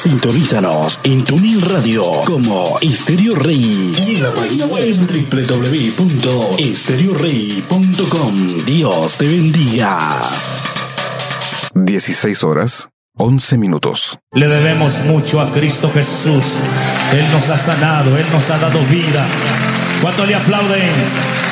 Sintonízanos en TuneIn Radio como Estéreo Rey y en la página web www.estereorey.com. Dios te bendiga. 16:11. Le debemos mucho a Cristo Jesús. Él nos ha sanado, Él nos ha dado vida. ¿Cuánto le aplauden?